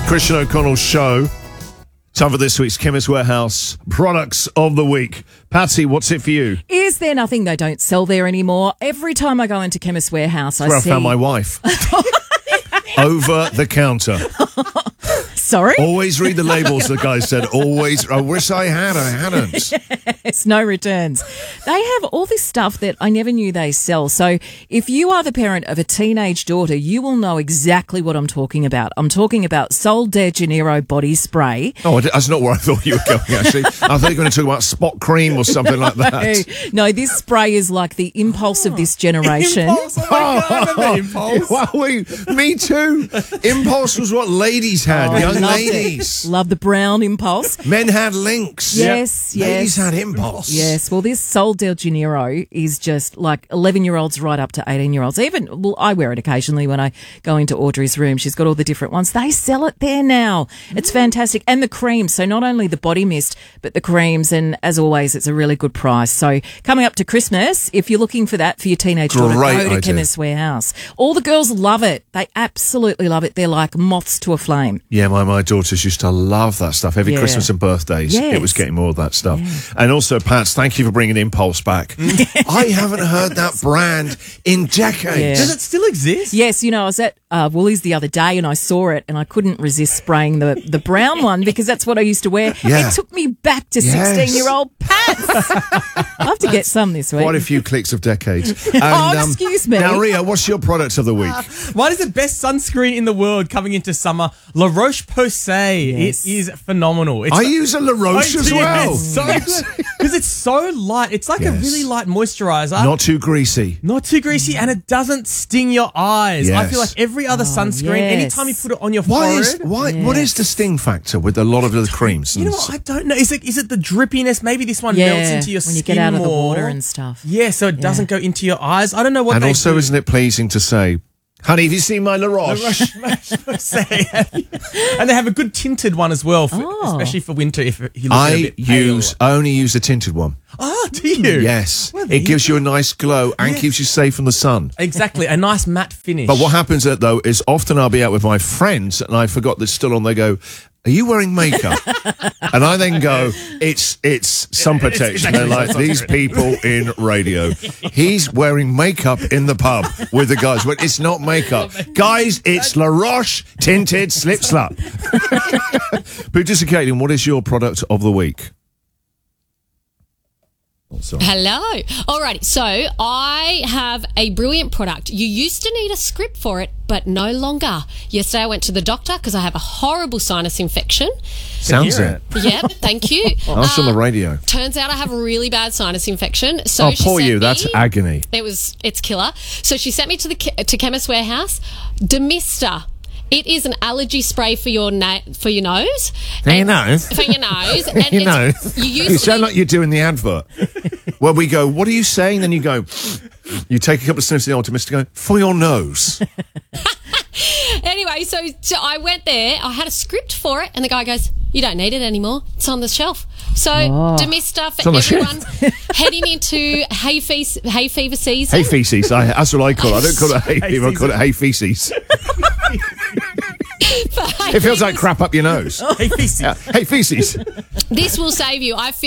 Christian O'Connell's show. Time for this week's Chemist Warehouse Products of the Week. Patsy, what's it for you? Is there nothing they don't sell there anymore? Every time I go into Chemist Warehouse, That's where I found my wife. Over the counter. Sorry? Always read the labels, the guy said. Always. I wish I had. I hadn't. Yes, no returns. They have all this stuff that I never knew they sell. So if you are the parent of a teenage daughter, you will know exactly what I'm talking about. I'm talking about Sol de Janeiro body spray. Oh, that's not where I thought you were going, actually. I thought you were going to talk about spot cream or something like that. No, this spray is like the impulse of this generation. Impulse, oh my God, I remember Impulse. Well, me too. Impulse was what ladies had, young ladies. Love the brown Impulse. Men had Lynx. Yes, yes. Ladies had Impulse. Yes, well, this Sol de Janeiro is just like 11-year-olds right up to 18-year-olds. Even, well, I wear it occasionally when I go into Audrey's room. She's got all the different ones. They sell it there now. It's fantastic. And the creams. So not only the body mist, but the creams. And as always, it's a really good price. So coming up to Christmas, if you're looking for that for your teenage daughter, go to Chemist Warehouse. All the girls love it. They absolutely love it. They're like moths to a flame. Yeah, my daughters used to love that stuff. Every Christmas and birthdays, it was getting more of that stuff. Yeah. And also, Pats, thank you for bringing Impulse back. I haven't heard that brand in decades. Yeah. Does it still exist? Yes, you know, I was at Woolies the other day and I saw it and I couldn't resist spraying the brown one because that's what I used to wear. Yeah. It took me back to 16-year-old Pats. I have to get some this week. Quite a few clicks of decades. And, excuse me. Now, Ria, what's your product of the week? What is the best sunscreen in the world coming into summer? La Roche-Posay. Yes. It is phenomenal. I use a La Roche as well. Because it's so light. It's like a really light moisturizer. Not too greasy. Not too greasy, and it doesn't sting your eyes. Yes. I feel like every other sunscreen, anytime you put it on your forehead. What is the sting factor with a lot of the creams? You know what? I don't know. Is it the drippiness? Maybe this one melts into your skin when you get out of the more. water and stuff. Yeah, so it doesn't go into your eyes. I don't know what And they also, do. isn't it pleasing to say, honey, have you seen my La Roche? And they have a good tinted one as well, especially for winter if you look a bit pale. I only use the tinted one. Oh, do you? Yes. Well, it gives you a nice glow and keeps you safe from the sun. Exactly, a nice matte finish. But what happens, though, is often I'll be out with my friends and I forgot this still on. They go, are you wearing makeup? And I then go, it's sun protection. They're like, these people in radio. He's wearing makeup in the pub with the guys. But it's not makeup. Guys, it's La Roche Tinted Slip Slap. Producer Caitlin, what is your product of the week? Hello. Alrighty, so I have a brilliant product. You used to need a script for it, but no longer. Yesterday I went to the doctor because I have a horrible sinus infection. Sounds it. Yep, thank you. I was on the radio. Turns out I have a really bad sinus infection. So Oh, she poor sent you. me- That's agony. It's killer. So she sent me to to Chemist Warehouse. Demista. It is an allergy spray for your nose. For your nose? For your nose. And You know, you sound usually- like you're doing the advert. Well, we go, what are you saying? Then you go, you take a couple of sniffs of the Ultimist to go, for your nose. Anyway, so I went there. I had a script for it, and the guy goes, "You don't need it anymore. It's on the shelf." So Demista for everyone heading into hay fever season. Hay feces. That's what I call it. I don't call it hay fever. I call it hay feces. It feels like crap up your nose. Hey, feces. Hay feces. This will save you. I feel